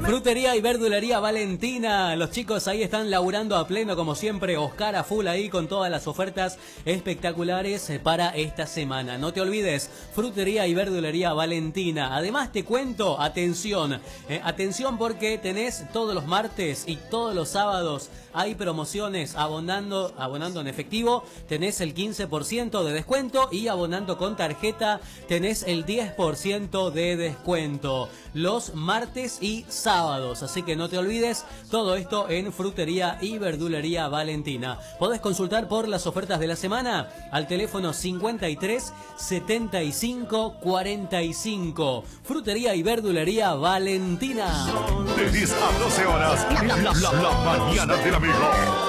Frutería y verdulería Valentina. Los chicos ahí están laburando a pleno como siempre. Oscar a full ahí con todas las ofertas espectaculares para esta semana. No te olvides, Frutería y verdulería Valentina. Además te cuento, atención, porque tenés todos los martes y todos los sábados hay promociones abonando en efectivo. Tenés el 15% de descuento y abonando con tarjeta tenés el 10% de descuento. Los martes y sábados, así que no te olvides, todo esto en Frutería y Verdulería Valentina. Podés consultar por las ofertas de la semana al teléfono 53 75 45. Frutería y Verdulería Valentina. De 10 a 12 horas, la mañana del amigo.